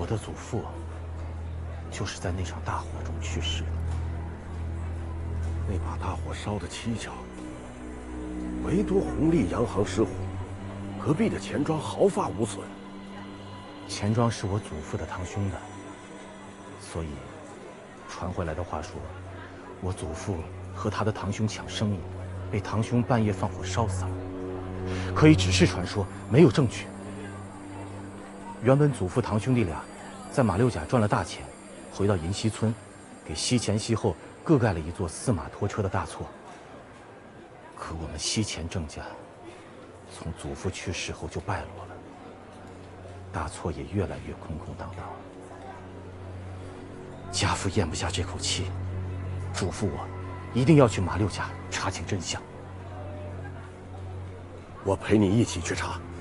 的祖父就是在那场大火中去世的。 那把大火烧得蹊跷，唯独弘历洋行失火，隔壁的钱庄毫发无损。 钱庄是我祖父的堂兄的，所以传回来的话说，我祖父和他的堂兄抢生意，被堂兄半夜放火烧死了。可以只是传说，没有证据。原本祖父堂兄弟俩在马六甲赚了大钱，回到银溪村，给西前西后各盖了一座4马拖车的大厝。可我们西前郑家从祖父去世后就败落了，大厝也越来越空空荡荡。家父咽不下这口气，嘱咐我一定要去马六甲查清真相。 我陪你一起去查。